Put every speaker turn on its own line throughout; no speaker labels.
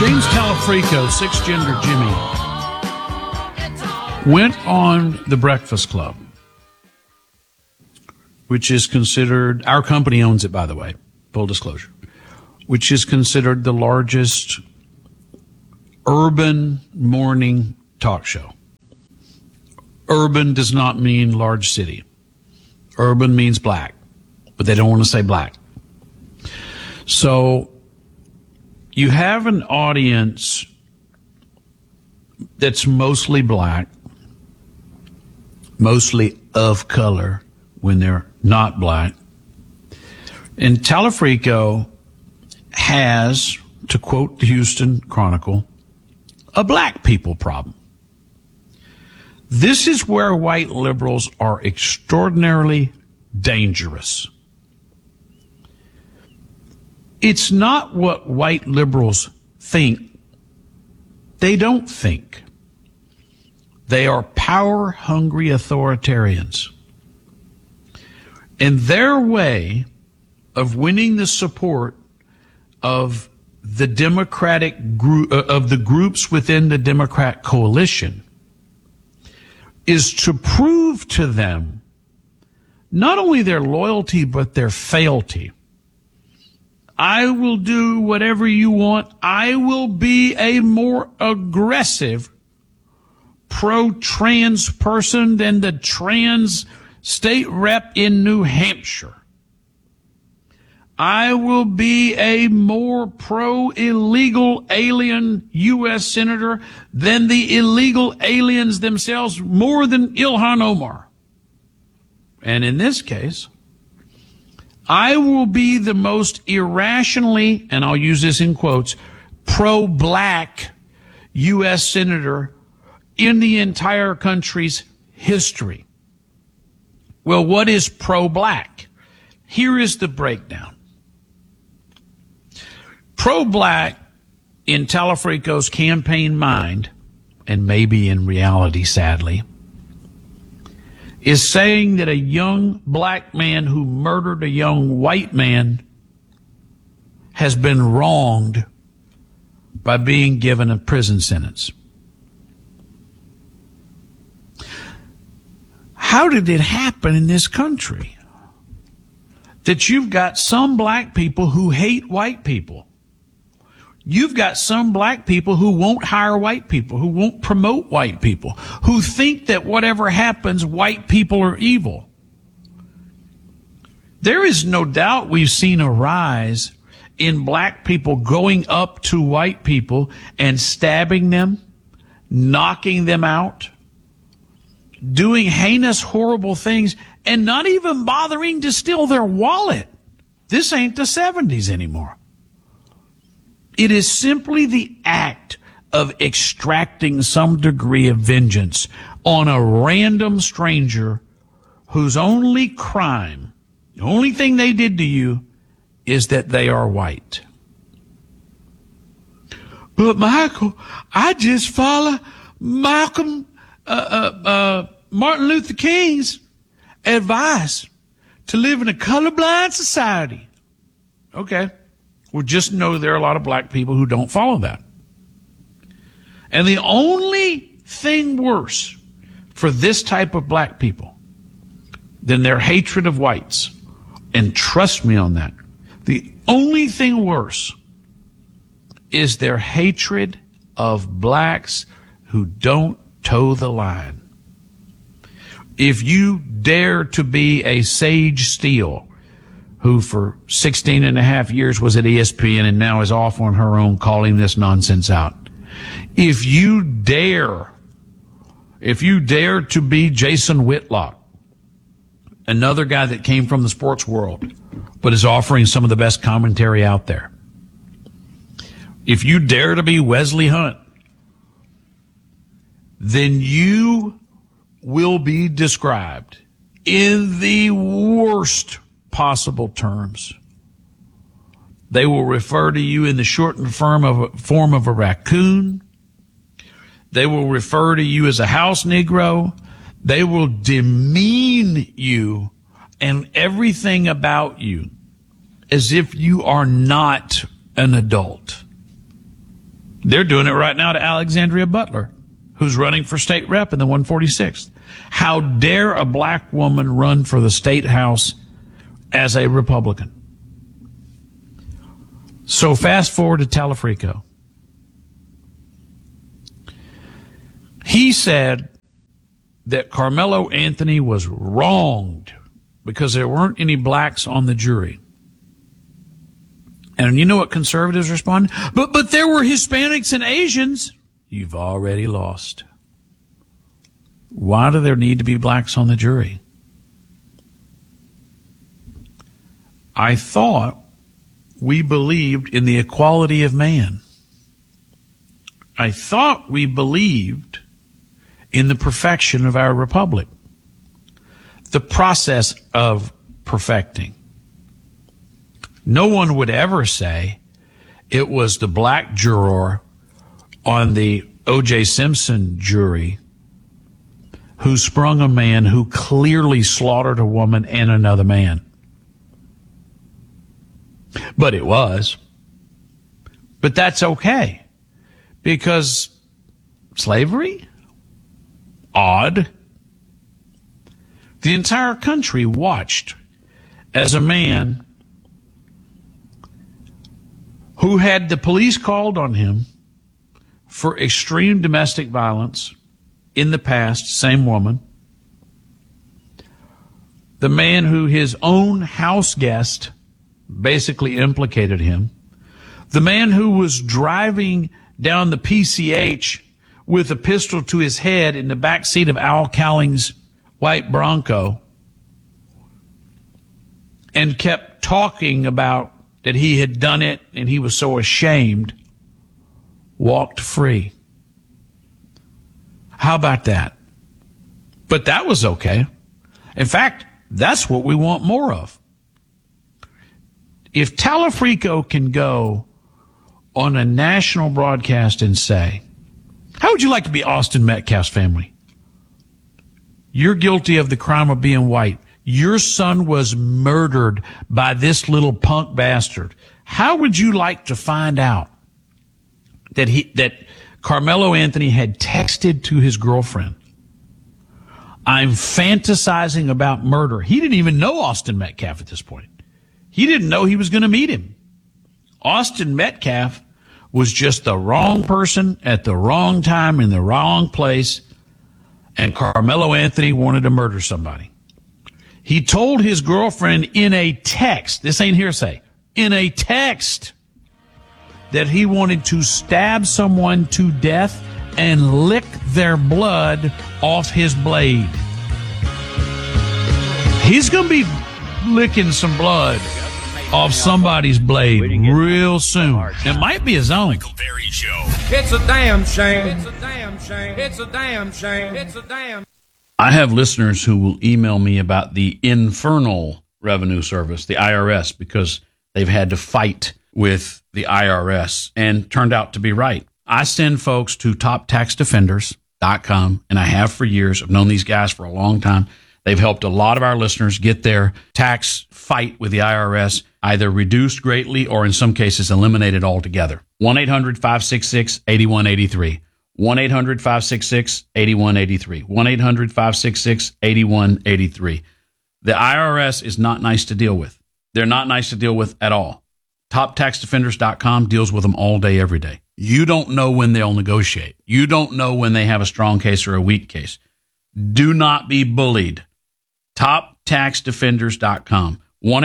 James Talafrico, Six-Gender Jimmy, went on The Breakfast Club, which is considered, our company owns it, by the way, full disclosure, which is considered the largest urban morning talk show. Urban does not mean large city. Urban means black, but they don't want to say black. So you have an audience that's mostly black, mostly of color when they're not black. And Talafrico has, to quote the Houston Chronicle, a black people problem. This is where white liberals are extraordinarily dangerous. It's not what white liberals think. They don't think. They are power-hungry authoritarians. And their way of winning the support of the Democratic group, of the groups within the Democrat coalition, is to prove to them not only their loyalty, but their fealty. I will do whatever you want. I will be a more aggressive pro-trans person than the trans state rep in New Hampshire. I will be a more pro-illegal alien U.S. senator than the illegal aliens themselves, more than Ilhan Omar. And in this case, I will be the most irrationally, and I'll use this in quotes, pro-black U.S. senator in the entire country's history. Well, what is pro-black? Here is the breakdown. Pro-black, in Talafrico's campaign mind, and maybe in reality, sadly, is saying that a young black man who murdered a young white man has been wronged by being given a prison sentence. How did it happen in this country that you've got some black people who hate white people? You've got some black people who won't hire white people, who won't promote white people, who think that whatever happens, white people are evil. There is no doubt we've seen a rise in black people going up to white people and stabbing them, knocking them out, doing heinous, horrible things, and not even bothering to steal their wallet. This ain't the 70s anymore. It is simply the act of extracting some degree of vengeance on a random stranger whose only crime, the only thing they did to you, is that they are white. But Michael, I just follow Martin Luther King's advice to live in a colorblind society. Okay. Well, just know there are a lot of black people who don't follow that. And the only thing worse for this type of black people than their hatred of whites, and trust me on that, the only thing worse is their hatred of blacks who don't toe the line. If you dare to be a Sage Steele, who for 16 and a half years was at ESPN and now is off on her own calling this nonsense out. If you dare to be Jason Whitlock, another guy that came from the sports world, but is offering some of the best commentary out there. If you dare to be Wesley Hunt, then you will be described in the worst possible terms. They will refer to you in the shortened form of a raccoon. They will refer to you as a house Negro. They will demean you and everything about you as if you are not an adult. They're doing it right now to Alexandria Butler, who's running for state rep in the 146th. How dare a black woman run for the state house as a Republican? So fast forward to Talafrico. He said that Carmelo Anthony was wronged because there weren't any blacks on the jury. And you know what conservatives responded? But there were Hispanics and Asians. You've already lost. Why do there need to be blacks on the jury? I thought we believed in the equality of man. I thought we believed in the perfection of our republic, the process of perfecting. No one would ever say it was the black juror on the O.J. Simpson jury who sprung a man who clearly slaughtered a woman and another man. But it was. But that's okay, because slavery? Odd. The entire country watched as a man who had the police called on him for extreme domestic violence in the past, same woman, the man who his own house guest basically implicated him, the man who was driving down the PCH with a pistol to his head in the back seat of Al Cowling's white Bronco and kept talking about that he had done it and he was so ashamed, walked free. How about that? But that was okay. In fact, that's what we want more of. If Talafrico can go on a national broadcast and say, how would you like to be Austin Metcalf's family? You're guilty of the crime of being white. Your son was murdered by this little punk bastard. How would you like to find out that Carmelo Anthony had texted to his girlfriend, I'm fantasizing about murder? He didn't even know Austin Metcalf at this point. He didn't know he was going to meet him. Austin Metcalf was just the wrong person at the wrong time in the wrong place, and Carmelo Anthony wanted to murder somebody. He told his girlfriend in a text, this ain't hearsay, in a text, that he wanted to stab someone to death and lick their blood off his blade. He's going to be licking some blood off somebody's blade real soon. It might be his own.
Michael Berry Show.
It's a damn shame. It's a damn shame. It's a damn shame. It's a damn.
I have listeners who will email me about the Infernal Revenue Service, the IRS, because they've had to fight with the IRS and turned out to be right. I send folks to toptaxdefenders.com, and I have for years. I've known these guys for a long time. They've helped a lot of our listeners get their tax fight with the IRS either reduced greatly or in some cases eliminated altogether. 1-800-566-8183. 1-800-566-8183. 1-800-566-8183. The IRS is not nice to deal with. They're not nice to deal with at all. TopTaxDefenders.com deals with them all day, every day. You don't know when they'll negotiate. You don't know when they have a strong case or a weak case. Do not be bullied. TopTaxDefenders.com.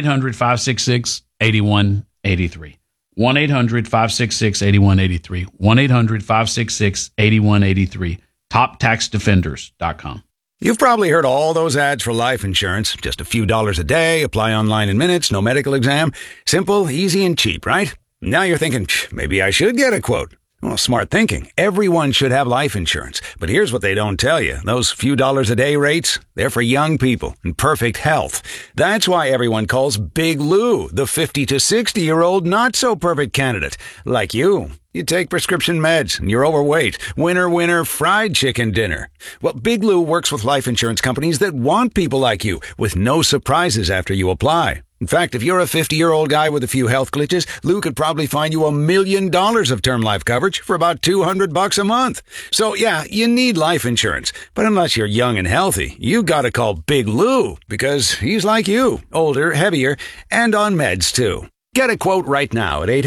1-800-566-8183. 1-800-566-8183. 1-800-566-8183. TopTaxDefenders.com.
You've probably heard all those ads for life insurance. Just a few dollars a day, apply online in minutes, no medical exam. Simple, easy, and cheap, right? Now you're thinking, maybe I should get a quote. Well, smart thinking. Everyone should have life insurance. But here's what they don't tell you. Those few dollars a day rates, They're for young people in perfect health. That's why everyone calls Big Lou the 50 to 60-year-old not-so-perfect candidate. Like you. You take prescription meds and you're overweight. Winner, winner, fried chicken dinner. Well, Big Lou works with life insurance companies that want people like you with no surprises after you apply. In fact, if you're a 50-year-old guy with a few health glitches, Lou could probably find you $1 million of term life coverage for about $200 a month. So yeah, you need life insurance. But unless you're young and healthy, you gotta call Big Lou because he's like you, older, heavier, and on meds too. Get a quote right now at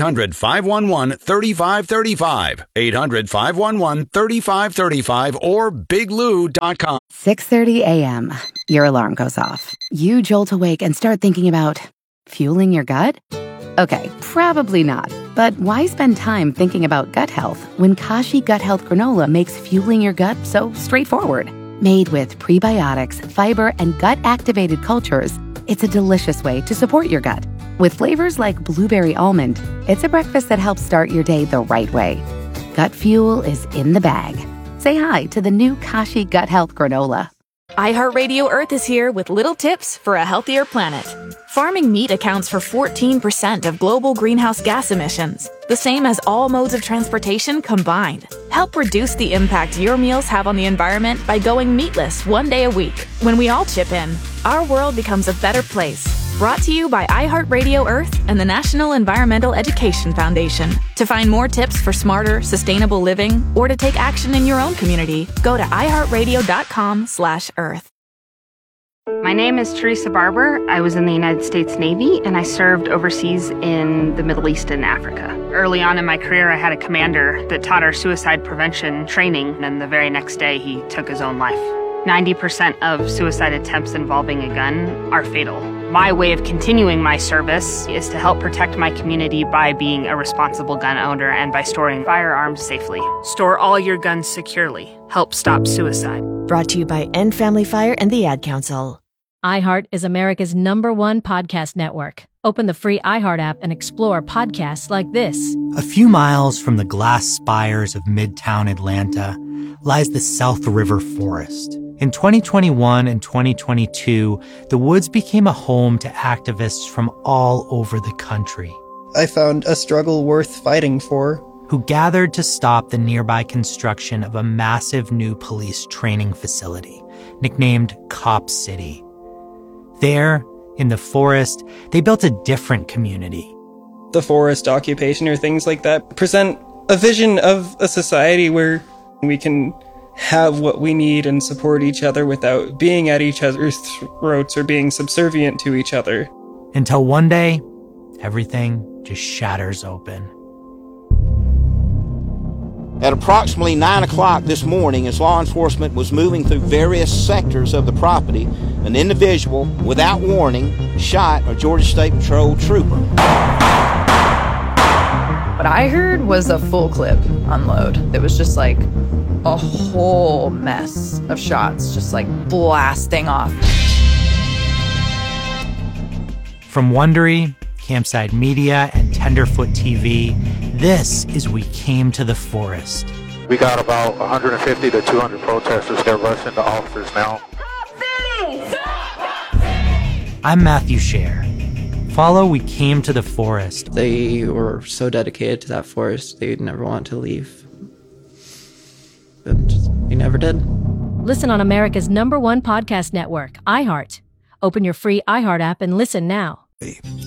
800-511-3535, 800-511-3535, or biglou.com.
6:30 a.m. Your alarm goes off. You jolt awake and start thinking about fueling your gut? Okay, probably not. But why spend time thinking about gut health when Kashi Gut Health Granola makes fueling your gut so straightforward? Made with prebiotics, fiber, and gut-activated cultures, it's a delicious way to support your gut. With flavors like blueberry almond, it's a breakfast that helps start your day the right way. Gut fuel is in the bag. Say hi to the new Kashi Gut Health Granola.
iHeartRadio Earth is here with little tips for a healthier planet. Farming meat accounts for 14% of global greenhouse gas emissions, the same as all modes of transportation combined. Help reduce the impact your meals have on the environment by going meatless one day a week. When we all chip in, our world becomes a better place. Brought to you by iHeartRadio Earth and the National Environmental Education Foundation. To find more tips for smarter, sustainable living, or to take action in your own community, go to iHeartRadio.com/Earth.
My name is Teresa Barber. I was in the United States Navy, and I served overseas in the Middle East and Africa. Early on in my career, I had a commander that taught our suicide prevention training, and the very next day, he took his own life. 90% of suicide attempts involving a gun are fatal. My way of continuing my service is to help protect my community by being a responsible gun owner and by storing firearms safely. Store all your guns securely. Help stop suicide.
Brought to you by End Family Fire and the Ad Council.
iHeart is America's #1 podcast network. Open the free iHeart app and explore podcasts like this.
A few miles from the glass spires of Midtown Atlanta lies the South River Forest. In 2021 and 2022, the woods became a home to activists from all over the country.
I found a struggle worth fighting for.
Who gathered to stop the nearby construction of a massive new police training facility, nicknamed Cop City. There, in the forest, they built a different community.
The forest occupation or things like that present a vision of a society where we can have what we need and support each other without being at each other's throats or being subservient to each other.
Until one day, everything just shatters open.
At approximately 9 o'clock this morning, as law enforcement was moving through various sectors of the property, an individual, without warning, shot a Georgia State Patrol trooper.
What I heard was a full clip unload. It was just like a whole mess of shots just like blasting off.
From Wondery, Campside Media, and Tenderfoot TV, this is We Came to the Forest.
We got about 150 to 200 protesters. They're rushing the officers now.
I'm Matthew Scher. Follow We Came to the Forest.
They were so dedicated to that forest, they'd never want to leave. But they never did.
Listen on America's #1 podcast network, iHeart. Open your free iHeart app and listen now.